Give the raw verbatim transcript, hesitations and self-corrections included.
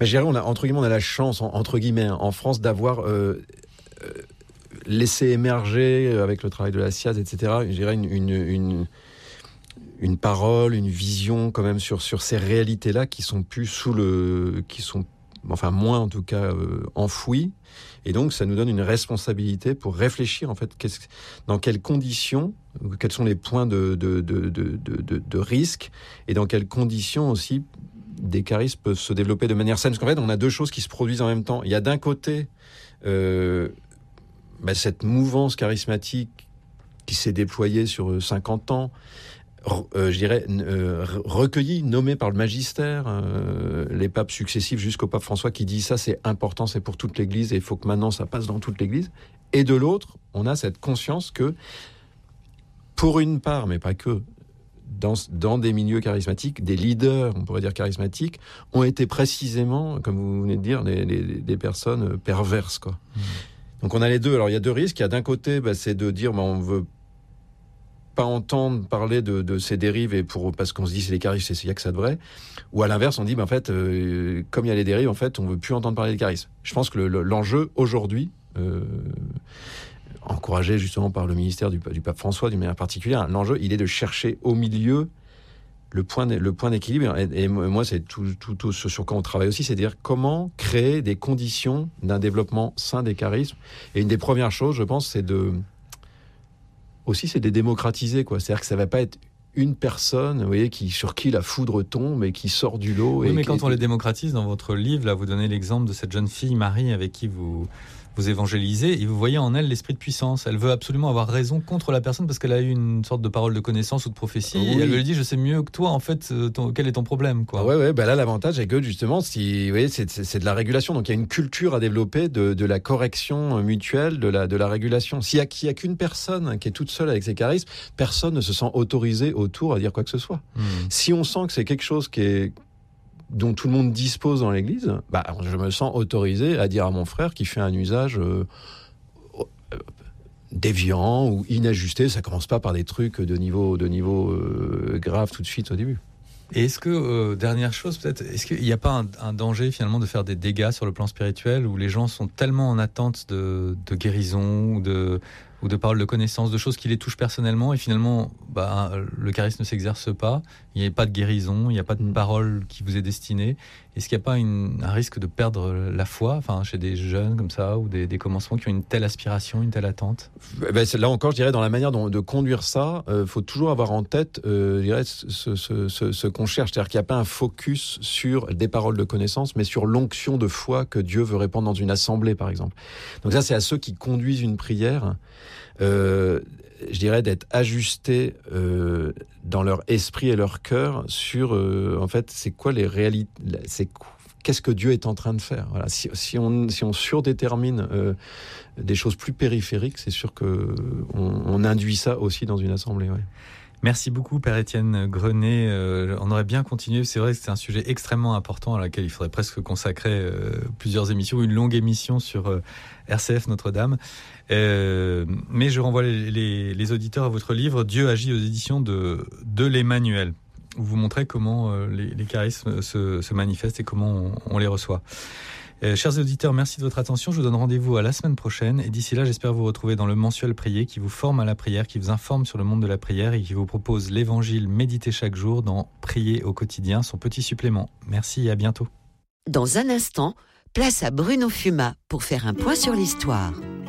Mais je dirais, on a, entre guillemets, on a la chance, en, entre guillemets, en France, d'avoir euh, euh, laissé émerger, avec le travail de la SIAZ, et cetera, je dirais une, une, une, une parole, une vision quand même sur, sur ces réalités-là qui sont plus sous le... qui sont, enfin, moins en tout cas, euh, enfouies. Et donc, ça nous donne une responsabilité pour réfléchir, en fait, qu'est-ce, dans quelles conditions, quels sont les points de, de, de, de, de, de risque, et dans quelles conditions aussi des charismes peuvent se développer de manière saine. Parce qu'en fait, on a deux choses qui se produisent en même temps. Il y a d'un côté euh, bah, cette mouvance charismatique qui s'est déployée sur cinquante ans, Euh, je dirais, euh, recueilli, nommé par le magistère, euh, les papes successifs jusqu'au pape François qui dit ça c'est important, c'est pour toute l'Église et il faut que maintenant ça passe dans toute l'Église. Et de l'autre, on a cette conscience que, pour une part, mais pas que, dans, dans des milieux charismatiques, des leaders, on pourrait dire charismatiques, ont été précisément, comme vous venez de dire, des, des, des personnes perverses, quoi. Mmh. Donc on a les deux. Alors il y a deux risques. Il y a d'un côté, bah, c'est de dire, bah, on veut pas entendre parler de, de ces dérives et pour, parce qu'on se dit c'est les charismes, c'est il y a que ça de vrai. Ou à l'inverse, on dit, ben en fait, euh, comme il y a les dérives, en fait, on veut plus entendre parler des charismes. Je pense que le, le, l'enjeu aujourd'hui, euh, encouragé justement par le ministère du, du pape François d'une manière particulière, l'enjeu, il est de chercher au milieu le point, le point d'équilibre. Et, et moi, c'est tout, tout, tout ce sur quoi on travaille aussi, c'est dire comment créer des conditions d'un développement sain des charismes. Et une des premières choses, je pense, c'est de aussi, c'est de les démocratiser, quoi. C'est-à-dire que ça va pas être une personne, vous voyez, qui, sur qui la foudre tombe et qui sort du lot. Oui, et mais qui, quand on les démocratise, dans votre livre, là, vous donnez l'exemple de cette jeune fille, Marie, avec qui vous, vous évangélisez, et vous voyez en elle l'esprit de puissance. Elle veut absolument avoir raison contre la personne parce qu'elle a eu une sorte de parole de connaissance ou de prophétie, oui. Et elle lui dit, je sais mieux que toi, en fait, ton, quel est ton problème, quoi. Ah ouais, ouais, bah là, l'avantage est que, justement, si, vous voyez, c'est, c'est, c'est de la régulation. Donc, il y a une culture à développer de, de la correction mutuelle, de la, de la régulation. S'il y a, qu'il y a qu'une personne qui est toute seule avec ses charismes, personne ne se sent autorisé autour à dire quoi que ce soit. Mmh. Si on sent que c'est quelque chose qui est, dont tout le monde dispose dans l'Église, bah, je me sens autorisé à dire à mon frère qui fait un usage euh, euh, déviant ou inajusté. Ça commence pas par des trucs de niveau, de niveau euh, grave tout de suite au début. Et est-ce que, euh, dernière chose peut-être, est-ce qu'il n'y a pas un, un danger finalement de faire des dégâts sur le plan spirituel où les gens sont tellement en attente de, de guérison ou de, ou de paroles de connaissance, de choses qui les touchent personnellement et finalement bah, le charisme ne s'exerce pas, il n'y a pas de guérison, il n'y a pas de mmh. parole qui vous est destinée. Est-ce qu'il n'y a pas une, un risque de perdre la foi, enfin, chez des jeunes comme ça ou des, des commencements qui ont une telle aspiration, une telle attente ? Ben, là encore, je dirais, dans la manière dont, de conduire ça, il euh, faut toujours avoir en tête euh, je dirais, ce, ce, ce, ce qu'on cherche. C'est-à-dire qu'il n'y a pas un focus sur des paroles de connaissance, mais sur l'onction de foi que Dieu veut répandre dans une assemblée, par exemple. Donc ça, c'est à ceux qui conduisent une prière, euh, je dirais, d'être ajustés euh, dans leur esprit et leur cœur sur, euh, en fait, c'est quoi les réalités, c'est qu'est-ce que Dieu est en train de faire. Voilà. Si, si, on, si on surdétermine euh, des choses plus périphériques, c'est sûr qu'on on induit ça aussi dans une assemblée. Ouais. Merci beaucoup, Père Étienne Grenet. Euh, on aurait bien continué. C'est vrai que c'est un sujet extrêmement important à laquelle il faudrait presque consacrer euh, plusieurs émissions, une longue émission sur euh, R C F Notre-Dame. Euh, mais je renvoie les, les, les auditeurs à votre livre « Dieu agit » aux éditions de, de l'Emmanuel, où vous montrez comment euh, les, les charismes se, se manifestent et comment on, on les reçoit. Euh, chers auditeurs, merci de votre attention. Je vous donne rendez-vous à la semaine prochaine. Et d'ici là, j'espère vous retrouver dans le mensuel Prier qui vous forme à la prière, qui vous informe sur le monde de la prière et qui vous propose l'évangile médité chaque jour dans Prier au quotidien, son petit supplément. Merci et à bientôt. Dans un instant, place à Bruno Fuma pour faire un point sur l'histoire.